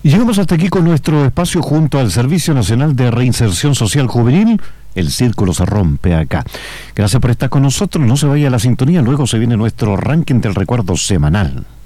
Y llegamos hasta aquí con nuestro espacio junto al Servicio Nacional de Reinserción Social Juvenil. El círculo se rompe acá. Gracias por estar con nosotros. No se vaya a la sintonía. Luego se viene nuestro ranking del recuerdo semanal.